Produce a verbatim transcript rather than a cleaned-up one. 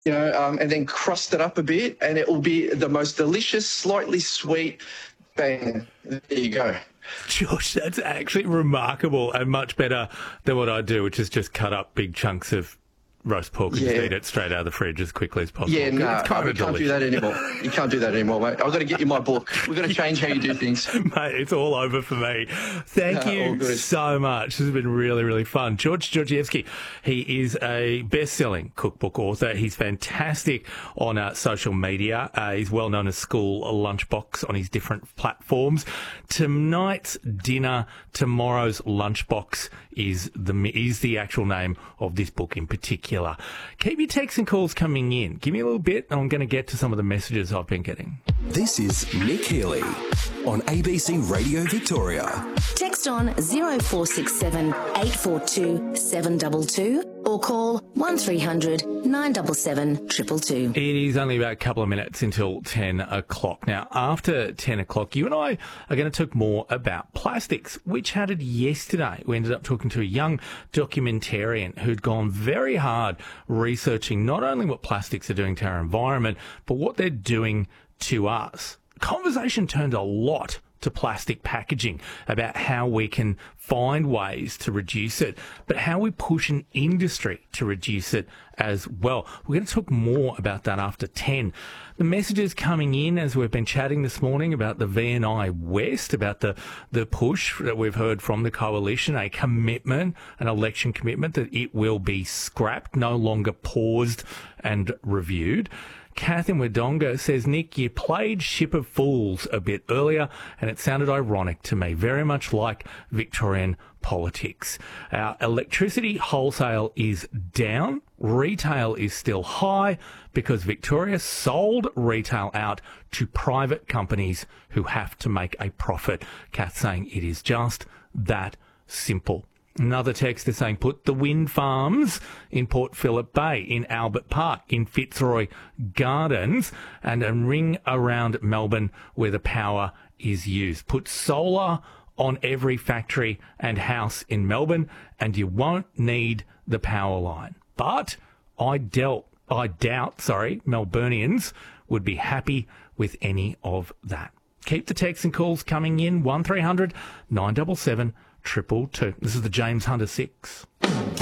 you know, um, and then crust it up a bit, and it will be the most delicious, slightly sweet. Bang, there you go. Josh, that's actually remarkable and much better than what I do, which is just cut up big chunks of roast pork and Yeah. just eat it straight out of the fridge as quickly as possible. Yeah, no, It's kind we of can't do that anymore. You can't do that anymore, mate. I've got to get you my book. We've got to change how you do things. Mate, it's all over for me. Thank No, all you good. so much. This has been really, really fun. George Georgievsky, he is a best-selling cookbook author. He's fantastic on uh, social media. Uh, he's well known as School Lunchbox on his different platforms. Tonight's dinner, tomorrow's lunchbox is the is the actual name of this book in particular. Keep your texts and calls coming in. Give me a little bit, and I'm going to get to some of the messages I've been getting. This is Nick Healy on A B C Radio Victoria. Text on zero four six seven eight four two seven two two or call one three hundred nine seven seven two two two. It is only about a couple of minutes until ten o'clock. Now, after ten o'clock, you and I are going to talk more about plastics. We chatted yesterday. We ended up talking to a young documentarian who'd gone very hard researching not only what plastics are doing to our environment, but what they're doing to us. Conversation turned a lot to plastic packaging, about how we can find ways to reduce it, but how we push an industry to reduce it as well. We're going to talk more about that after ten. The messages coming in as we've been chatting this morning about the V N I West, about the, the push that we've heard from the coalition, a commitment, an election commitment that it will be scrapped, no longer paused and reviewed. Kath in Wodonga says, Nick, you played Ship of Fools a bit earlier and it sounded ironic to me, very much like Victorian politics. Our electricity wholesale is down. Retail is still high because Victoria sold retail out to private companies who have to make a profit. Kath saying it is just that simple. Another text is saying, put the wind farms in Port Phillip Bay, in Albert Park, in Fitzroy Gardens, and a ring around Melbourne where the power is used. Put solar on every factory and house in Melbourne, and you won't need the power line. But I dealt, I doubt, sorry, Melburnians would be happy with any of that. Keep the texts and calls coming in, one three hundred nine seven seven Triple two. This is the James Hunter Six.